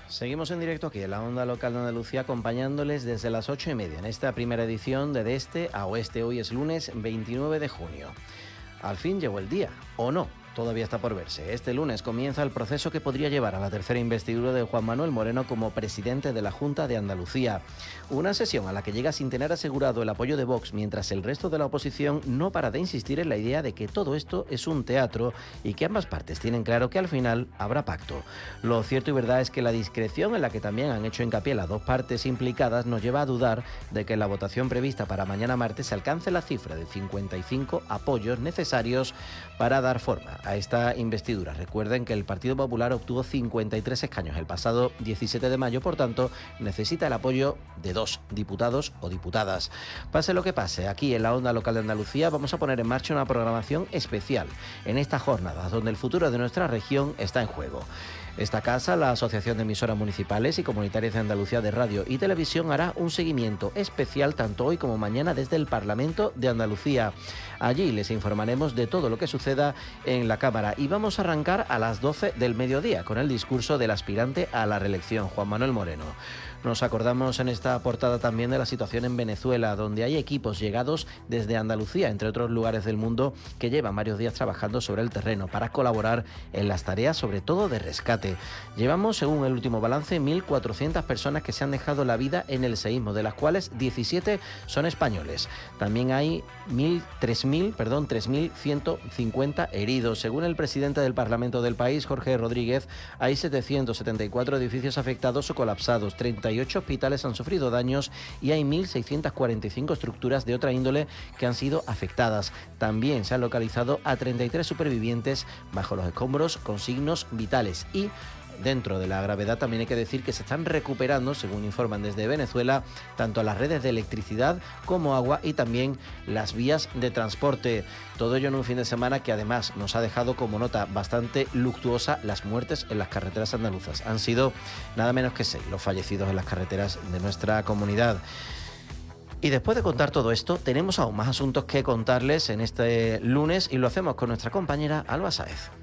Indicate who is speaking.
Speaker 1: Seguimos en directo aquí en la onda local de Andalucía, acompañándoles desde las 8:30 en esta primera edición de Este a Oeste. Hoy es lunes 29 de junio. Al fin llegó el día, ¿o no? Todavía está por verse. Este lunes comienza el proceso que podría llevar a la tercera investidura de Juan Manuel Moreno como presidente de la Junta de Andalucía. Una sesión a la que llega sin tener asegurado el apoyo de Vox, mientras el resto de la oposición no para de insistir en la idea de que todo esto es un teatro y que ambas partes tienen claro que al final habrá pacto. Lo cierto y verdad es que la discreción en la que también han hecho hincapié las dos partes implicadas nos lleva a dudar de que en la votación prevista para mañana martes se alcance la cifra de 55 apoyos necesarios para dar forma a esta investidura. Recuerden que el Partido Popular obtuvo 53 escaños el pasado 17 de mayo, por tanto, necesita el apoyo de 2 diputados o diputadas. Pase lo que pase, aquí en la onda local de Andalucía vamos a poner en marcha una programación especial en estas jornadas donde el futuro de nuestra región está en juego. Esta casa, la Asociación de Emisoras Municipales y Comunitarias de Andalucía de Radio y Televisión, hará un seguimiento especial tanto hoy como mañana desde el Parlamento de Andalucía. Allí les informaremos de todo lo que suceda en la Cámara y vamos a arrancar a las 12 del mediodía con el discurso del aspirante a la reelección, Juan Manuel Moreno. Nos acordamos en esta portada también de la situación en Venezuela, donde hay equipos llegados desde Andalucía, entre otros lugares del mundo, que llevan varios días trabajando sobre el terreno para colaborar en las tareas, sobre todo de rescate. Llevamos, según el último balance, 1.400 personas que se han dejado la vida en el seísmo, de las cuales 17 son españoles. También hay 3.150 heridos. Según el presidente del Parlamento del país, Jorge Rodríguez, hay 774 edificios afectados o colapsados, 38 hospitales han sufrido daños y hay 1.645 estructuras de otra índole que han sido afectadas. También se han localizado a 33 supervivientes bajo los escombros con signos vitales y dentro de la gravedad también hay que decir que se están recuperando, según informan desde Venezuela, tanto las redes de electricidad como agua y también las vías de transporte. Todo ello en un fin de semana que además nos ha dejado como nota bastante luctuosa las muertes en las carreteras andaluzas. Han sido nada menos que 6 los fallecidos en las carreteras de nuestra comunidad. Y después de contar todo esto, tenemos aún más asuntos que contarles en este lunes y lo hacemos con nuestra compañera Alba Sáez.